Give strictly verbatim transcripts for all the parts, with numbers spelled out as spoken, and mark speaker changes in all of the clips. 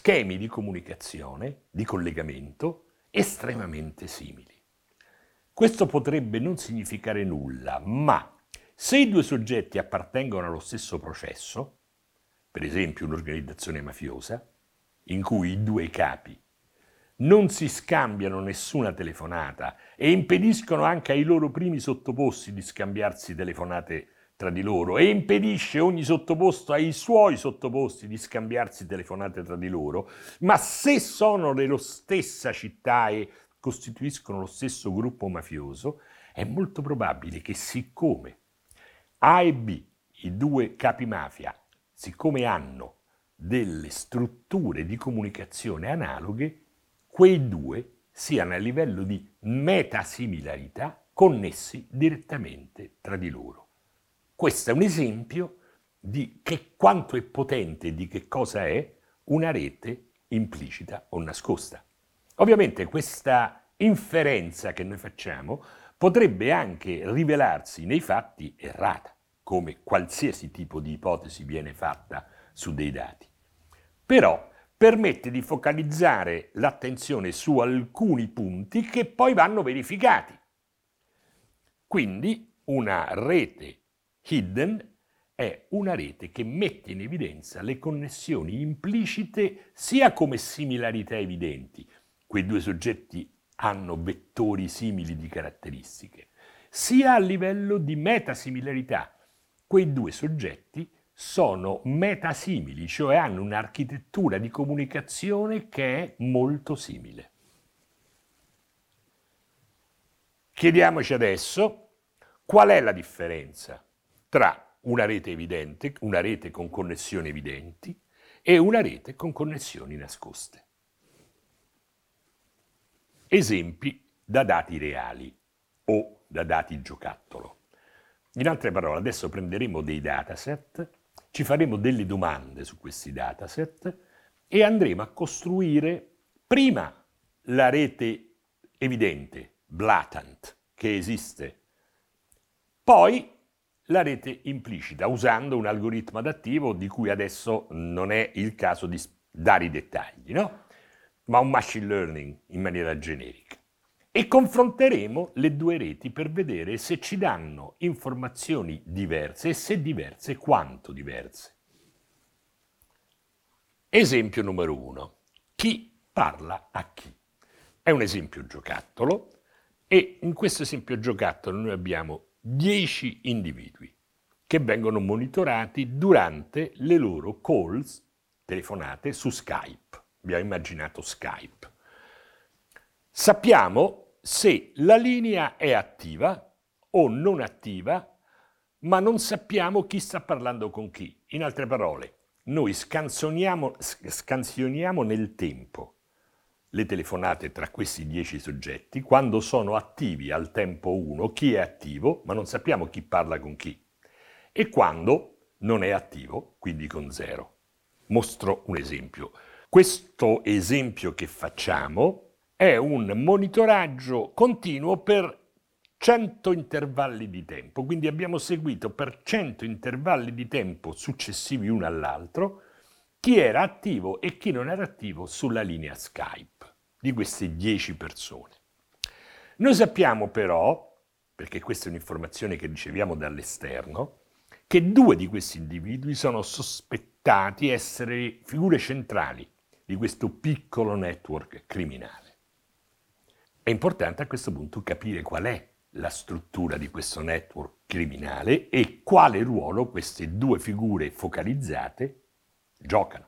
Speaker 1: schemi di comunicazione, di collegamento, estremamente simili. Questo potrebbe non significare nulla, ma se i due soggetti appartengono allo stesso processo, per esempio un'organizzazione mafiosa, in cui i due capi non si scambiano nessuna telefonata e impediscono anche ai loro primi sottoposti di scambiarsi telefonate tra di loro e impedisce ogni sottoposto ai suoi sottoposti di scambiarsi telefonate tra di loro, ma se sono nello stessa città e costituiscono lo stesso gruppo mafioso, è molto probabile che siccome A e B, i due capi mafia, siccome hanno delle strutture di comunicazione analoghe, quei due siano a livello di metasimilarità connessi direttamente tra di loro. Questo è un esempio di che quanto è potente e di che cosa è una rete implicita o nascosta. Ovviamente questa inferenza che noi facciamo potrebbe anche rivelarsi nei fatti errata, come qualsiasi tipo di ipotesi viene fatta su dei dati. Però permette di focalizzare l'attenzione su alcuni punti che poi vanno verificati. Quindi una rete hidden è una rete che mette in evidenza le connessioni implicite sia come similarità evidenti, quei due soggetti hanno vettori simili di caratteristiche, sia a livello di metasimilarità, quei due soggetti sono metasimili, cioè hanno un'architettura di comunicazione che è molto simile. Chiediamoci adesso qual è la differenza tra una rete evidente, una rete con connessioni evidenti e una rete con connessioni nascoste. Esempi da dati reali o da dati giocattolo. In altre parole, adesso prenderemo dei dataset, ci faremo delle domande su questi dataset e andremo a costruire prima la rete evidente, blatant, che esiste, poi la rete implicita, usando un algoritmo adattivo di cui adesso non è il caso di dare i dettagli, no? Ma un machine learning in maniera generica. E confronteremo le due reti per vedere se ci danno informazioni diverse e se diverse, quanto diverse. Esempio numero uno. Chi parla a chi? È un esempio giocattolo e in questo esempio giocattolo noi abbiamo dieci individui che vengono monitorati durante le loro calls telefonate su Skype. Abbiamo immaginato Skype. Sappiamo se la linea è attiva o non attiva, ma non sappiamo chi sta parlando con chi. In altre parole, noi scansioniamo, scansioniamo nel tempo le telefonate tra questi dieci soggetti, quando sono attivi al tempo uno, chi è attivo, ma non sappiamo chi parla con chi, e quando non è attivo, quindi con zero. Mostro un esempio. Questo esempio che facciamo è un monitoraggio continuo per cento intervalli di tempo, quindi abbiamo seguito per cento intervalli di tempo successivi uno all'altro chi era attivo e chi non era attivo sulla linea Skype di queste dieci persone. Noi sappiamo però, perché questa è un'informazione che riceviamo dall'esterno, che due di questi individui sono sospettati essere figure centrali di questo piccolo network criminale. È importante a questo punto capire qual è la struttura di questo network criminale e quale ruolo queste due figure focalizzate giocano.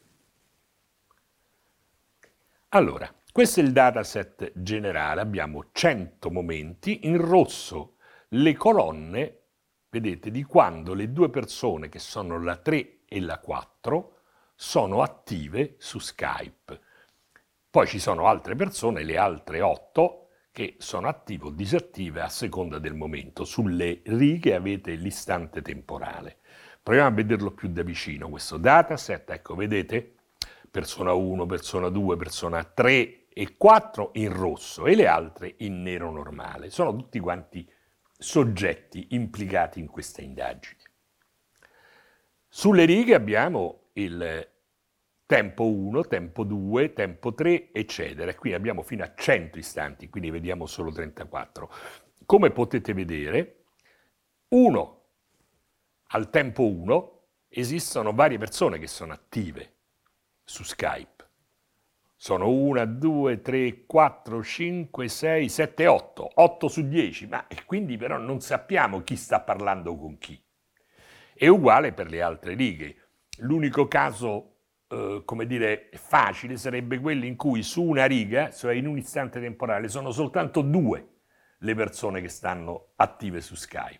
Speaker 1: Allora, questo è il dataset generale, abbiamo cento momenti, in rosso le colonne, vedete, di quando le due persone che sono la tre e la quattro sono attive su Skype. Poi ci sono altre persone, le altre otto, che sono attive o disattive a seconda del momento. Sulle righe avete l'istante temporale. Proviamo a vederlo più da vicino, questo dataset, ecco, vedete? Persona uno, persona due, persona tre e quattro in rosso e le altre in nero normale. Sono tutti quanti soggetti implicati in questa indagine. Sulle righe abbiamo il tempo uno, tempo due, tempo tre, eccetera. E qui abbiamo fino a cento istanti, quindi vediamo solo trentaquattro. Come potete vedere, uno, al tempo uno esistono varie persone che sono attive su Skype. Sono uno, due, tre, quattro, cinque, sei, sette, otto. otto su dieci, ma quindi però non sappiamo chi sta parlando con chi. È uguale per le altre righe. L'unico caso, eh, come dire, facile sarebbe quello in cui su una riga, cioè in un istante temporale, sono soltanto due le persone che stanno attive su Skype.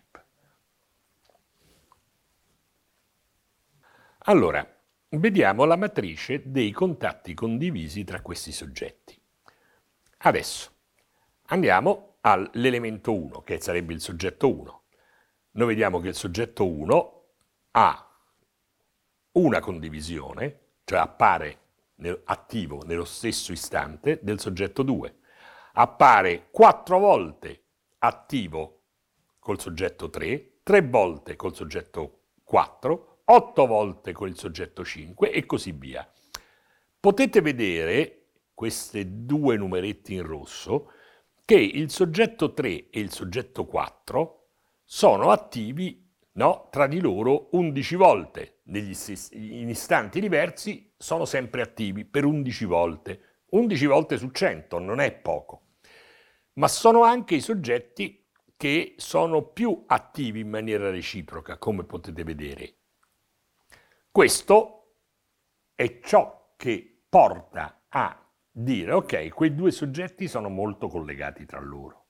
Speaker 1: Allora, vediamo la matrice dei contatti condivisi tra questi soggetti. Adesso andiamo all'elemento uno, che sarebbe il soggetto uno. Noi vediamo che il soggetto uno ha una condivisione, cioè appare nel, attivo nello stesso istante del soggetto due. Appare quattro volte attivo col soggetto tre, tre volte col soggetto quattro, otto volte con il soggetto cinque e così via. Potete vedere, questi due numeretti in rosso, che il soggetto tre e il soggetto quattro sono attivi, no, tra di loro undici volte. Negli stessi, in istanti diversi sono sempre attivi per undici volte. undici volte su cento non è poco. Ma sono anche i soggetti che sono più attivi in maniera reciproca, come potete vedere. Questo è ciò che porta a dire, ok, quei due soggetti sono molto collegati tra loro.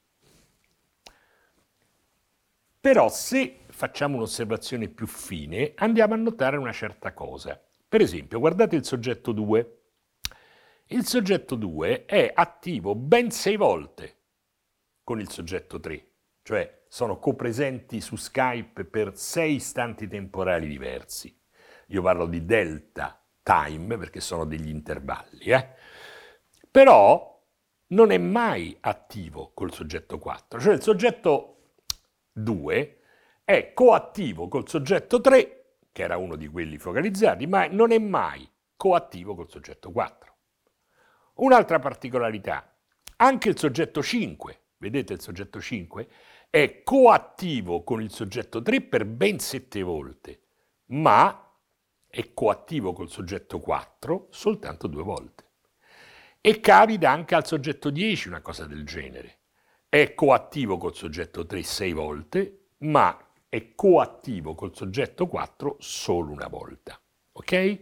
Speaker 1: Però se facciamo un'osservazione più fine, andiamo a notare una certa cosa. Per esempio, guardate il soggetto due. Il soggetto due è attivo ben sei volte con il soggetto tre, cioè sono copresenti su Skype per sei istanti temporali diversi. Io parlo di delta time perché sono degli intervalli, eh? Però non è mai attivo col soggetto quattro, cioè il soggetto due è coattivo col soggetto tre, che era uno di quelli focalizzati, ma non è mai coattivo col soggetto quattro. Un'altra particolarità, anche il soggetto cinque, vedete il soggetto cinque, è coattivo con il soggetto tre per ben sette volte, ma è coattivo col soggetto quattro soltanto due volte. E capita anche al soggetto dieci una cosa del genere. È coattivo col soggetto tre sei volte, ma è coattivo col soggetto quattro solo una volta. Ok?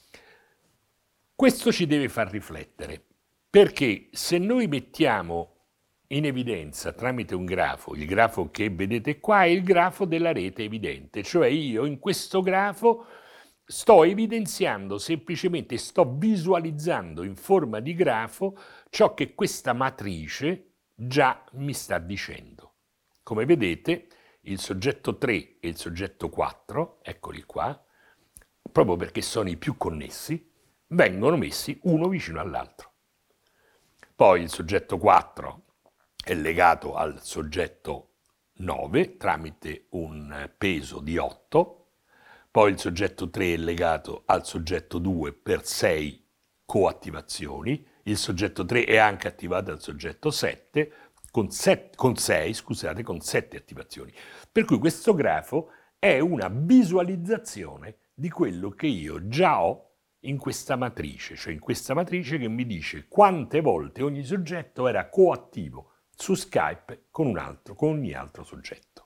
Speaker 1: Questo ci deve far riflettere, perché se noi mettiamo in evidenza tramite un grafo, il grafo che vedete qua è il grafo della rete evidente, cioè io in questo grafo sto evidenziando semplicemente, sto visualizzando in forma di grafo ciò che questa matrice già mi sta dicendo. Come vedete, il soggetto tre e il soggetto quattro, eccoli qua, proprio perché sono i più connessi, vengono messi uno vicino all'altro. Poi il soggetto quattro è legato al soggetto nove tramite un peso di otto, poi il soggetto tre è legato al soggetto due per sei coattivazioni, il soggetto tre è anche attivato al soggetto sette con, set, con sei, scusate, con sette attivazioni. Per cui questo grafo è una visualizzazione di quello che io già ho in questa matrice, cioè in questa matrice che mi dice quante volte ogni soggetto era coattivo su Skype con un altro, con ogni altro soggetto.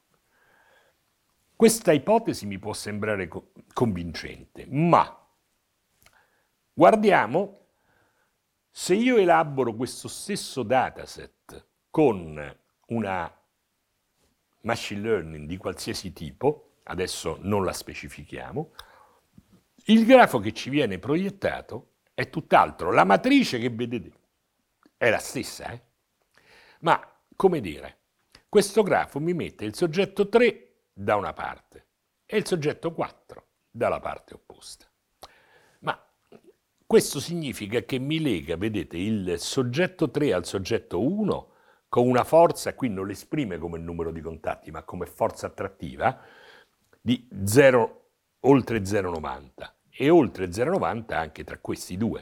Speaker 1: Questa ipotesi mi può sembrare co- convincente, ma guardiamo se io elaboro questo stesso dataset con una machine learning di qualsiasi tipo, adesso non la specifichiamo, il grafo che ci viene proiettato è tutt'altro. La matrice che vedete è la stessa, eh? Ma, come dire, questo grafo mi mette il soggetto tre da una parte e il soggetto quattro dalla parte opposta. Ma questo significa che mi lega, vedete, il soggetto tre al soggetto uno con una forza, qui non l'esprime come numero di contatti, ma come forza attrattiva, di zero, oltre zero virgola novanta. e oltre zero virgola novanta anche tra questi due.